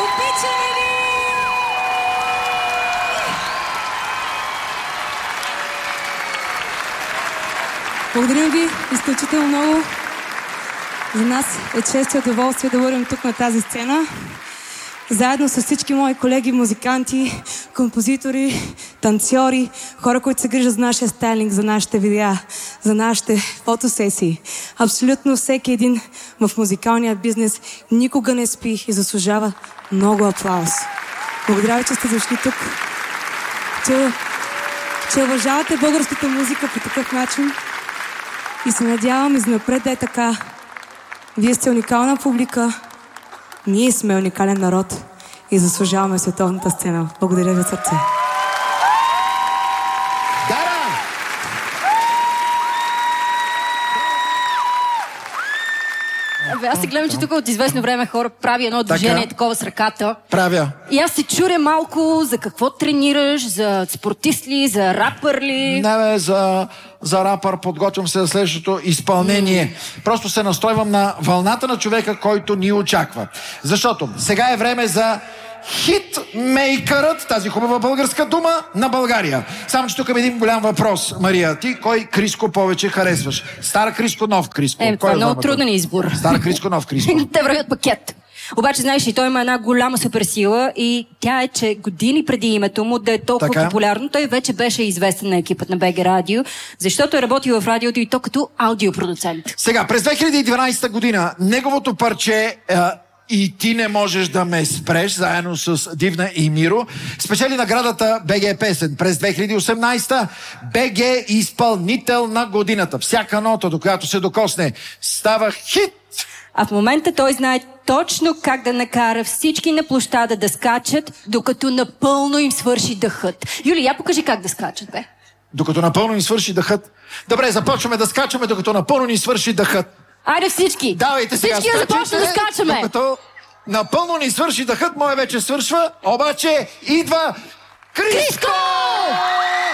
Обичаме ви! Благодарим ви изключително много. За нас е чест и удоволствие да бъдем тук на тази сцена. Заедно с всички мои колеги, музиканти, композитори, танцори, хора, които се грижат за нашия стайлинг, за нашите видеа, за нашите фотосесии. Абсолютно всеки един в музикалния бизнес никога не спи и заслужава много аплауз. Благодаря ви, че сте дошли тук. Че уважавате българската музика по такъв начин. И се надявам и занапред да е така. Вие сте уникална публика. Ние сме уникален народ и заслужаваме световната сцена. Благодаря ви от сърце. Аз се гледам, че тук от известно време хора прави едно движение такова с ръката. Правя. И аз се чуря малко за какво тренираш, за спортист ли, за рапър ли? Не бе, за рапър подготвям се за следващото изпълнение. Просто се настройвам на вълната на човека, който ни очаква. Защото сега е време за хитмейкърът, тази хубава българска дума на България. Само че тук е един голям въпрос, Мария. Ти кой Криско повече харесваш? Стар Криско, нов Криско? Това е много труден избор. Стар Криско, нов Криско. Те вървят пакет. Обаче, знаеш ли, той има една голяма суперсила и тя е, че години преди името му да е толкова популярно, той вече беше известен на екипът на БГ Радио, защото е работил в радиото и то като аудиопродуцент. Сега, през 2012 година неговото парче "И ти не можеш да ме спреш", заедно с Дивна и Миро, спечели наградата БГ Песен. През 2018 БГ изпълнител на годината. Всяка нота, до която се докосне, става хит. А в момента той знае точно как да накара всички на площада да скачат, докато напълно им свърши дъхът. Юли, я покажи как да скачат, бе. Докато напълно им свърши дъхът. Добре, започваме да скачаме, докато напълно ни свърши дъхът. Айде всички! Давайте сега, всички да започнем да скачаме! Докато напълно ни свърши дъхът, моя вече свършва, обаче идва Криско!